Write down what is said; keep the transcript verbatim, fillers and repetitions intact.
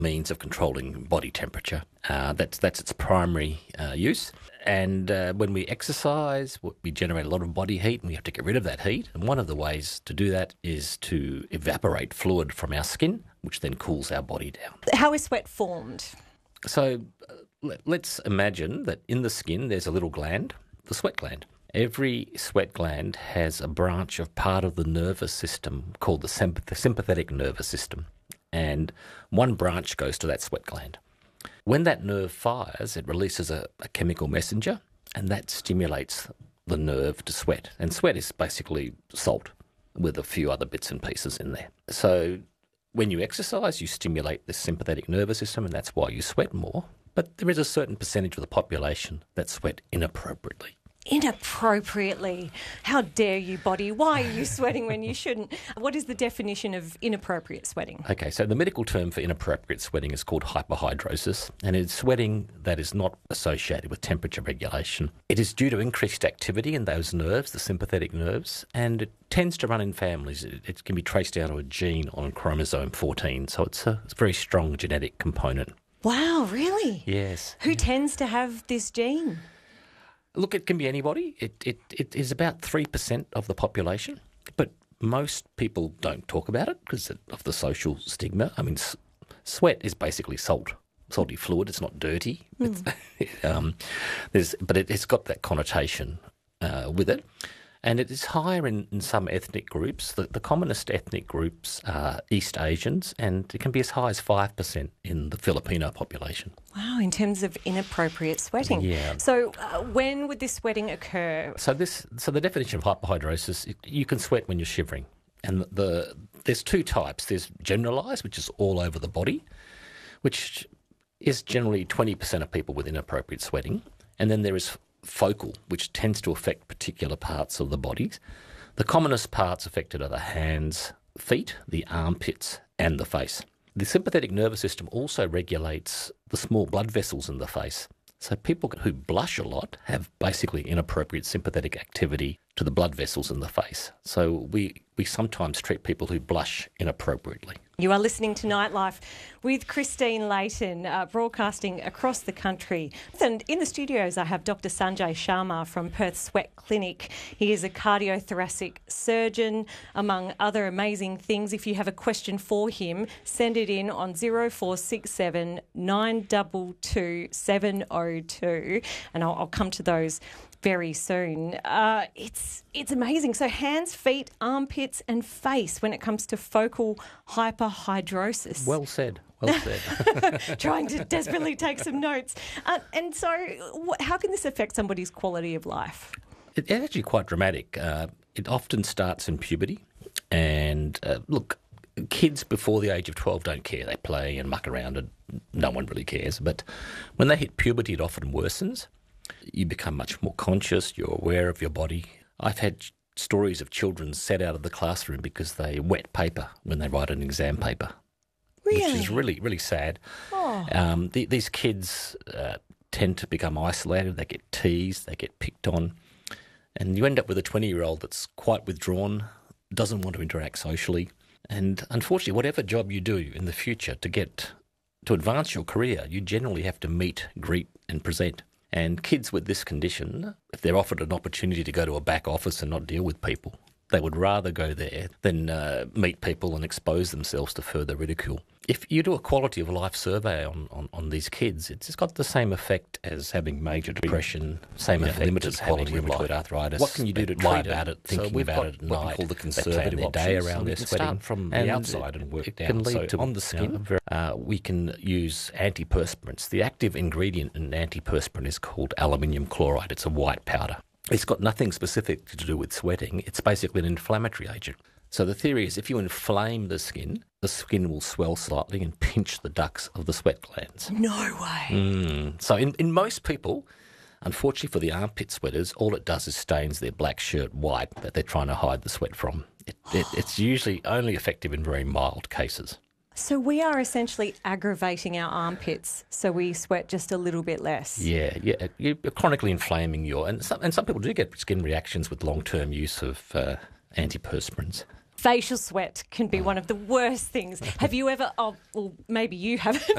means of controlling body temperature. Uh, that's that's its primary uh, use. And uh, when we exercise, we generate a lot of body heat, and we have to get rid of that heat. And one of the ways to do that is to evaporate fluid from our skin, which then cools our body down. How is sweat formed? So uh, let, let's imagine that in the skin there's a little gland, the sweat gland. Every sweat gland has a branch of part of the nervous system called the, sympath- the sympathetic nervous system, and one branch goes to that sweat gland. When that nerve fires, it releases a, a chemical messenger, and that stimulates the nerve to sweat. And sweat is basically salt with a few other bits and pieces in there. So when you exercise, you stimulate the sympathetic nervous system, and that's why you sweat more. But there is a certain percentage of the population that sweat inappropriately. Inappropriately. How dare you, body? Why are you sweating when you shouldn't? What is the definition of inappropriate sweating? Okay, so the medical term for inappropriate sweating is called hyperhidrosis, and it's sweating that is not associated with temperature regulation. It is due to increased activity in those nerves, the sympathetic nerves, and it tends to run in families. It, it can be traced down to a gene on chromosome fourteen, so it's a, it's a very strong genetic component. Wow, really? Yes. Who tends to have this gene? Look, it can be anybody. It, it it is about three percent of the population, but most people don't talk about it because of the social stigma. I mean, s- sweat is basically salt, salty fluid. It's not dirty. Mm. It's, um, there's, but it, it's got that connotation uh, with it. And it is higher in, in some ethnic groups. The, the commonest ethnic groups are East Asians, and it can be as high as five percent in the Filipino population. Wow, in terms of inappropriate sweating. Yeah. So uh, when would this sweating occur? So this, so the definition of hyperhidrosis, it, you can sweat when you're shivering. And the, the there's two types. There's generalised, which is all over the body, which is generally twenty percent of people with inappropriate sweating. And then there is focal, which tends to affect particular parts of the body. The commonest parts affected are the hands, feet, the armpits, and the face. The sympathetic nervous system also regulates the small blood vessels in the face. So people who blush a lot have basically inappropriate sympathetic activity to the blood vessels in the face. So we, we sometimes treat people who blush inappropriately. You are listening to Nightlife with Christine Layton, uh, broadcasting across the country. And in the studios, I have Doctor Sanjay Sharma from Perth Sweat Clinic. He is a cardiothoracic surgeon, among other amazing things. If you have a question for him, send it in on zero four six seven nine two two seven zero two, and I'll, I'll come to those very soon. Uh, it's it's amazing. So hands, feet, armpits and face when it comes to focal hyperhidrosis. Well said. Well said. Trying to desperately take some notes. Uh, and so wh- how can this affect somebody's quality of life? It, it's actually quite dramatic. Uh, it often starts in puberty. And uh, look, kids before the age of twelve don't care. They play and muck around and no one really cares. But when they hit puberty, it often worsens. You become much more conscious, you're aware of your body. I've had stories of children set out of the classroom because they wet paper when they write an exam paper. Really? Which is really, really sad. Oh. Um, the, these kids uh, tend to become isolated, they get teased, they get picked on, and you end up with a twenty-year-old that's quite withdrawn, doesn't want to interact socially. And unfortunately, whatever job you do in the future to get to advance your career, you generally have to meet, greet and present. And kids with this condition, if they're offered an opportunity to go to a back office and not deal with people, they would rather go there than uh, meet people and expose themselves to further ridicule. If you do a quality of life survey on, on, on these kids, it's got the same effect as having major depression, same Yeah, effect limited as having quality of rheumatoid life. arthritis. What can you do to lie treat it? about it, So thinking we've about got it at what we night? call the They plan conservative their day options, around and their we can sweating. start from the And outside and work it down. can lead So to on the skin, you know, very- uh, we can use antiperspirants. The active ingredient in antiperspirant is called aluminium chloride. It's a white powder. It's got nothing specific to do with sweating. It's basically an inflammatory agent. So the theory is if you inflame the skin, the skin will swell slightly and pinch the ducts of the sweat glands. No way. Mm. So in, in most people, unfortunately for the armpit sweaters, all it does is stains their black shirt white that they're trying to hide the sweat from. It, it, it's usually only effective in very mild cases. So we are essentially aggravating our armpits so we sweat just a little bit less. Yeah, yeah. You're chronically inflaming your... And some, and some people do get skin reactions with long-term use of uh, antiperspirants. Facial sweat can be one of the worst things. Have you ever, oh, well, maybe you haven't,